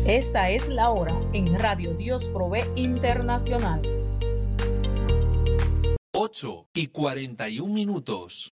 Esta es la hora en Radio Dios Provee Internacional. 8:41.